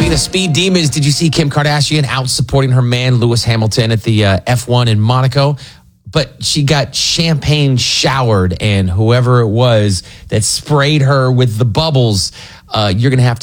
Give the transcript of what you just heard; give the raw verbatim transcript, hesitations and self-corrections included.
Speaking of speed demons, did you see Kim Kardashian out supporting her man, Lewis Hamilton, at the uh, F one in Monaco? But she got champagne showered, and whoever it was that sprayed her with the bubbles, uh, you're going to have to